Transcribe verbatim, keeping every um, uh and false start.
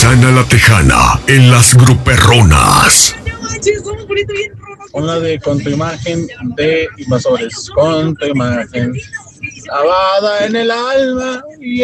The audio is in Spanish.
Susana la Tejana en las gruperronas. Una de con tu imagen de invasores, con tu imagen lavada en el alma y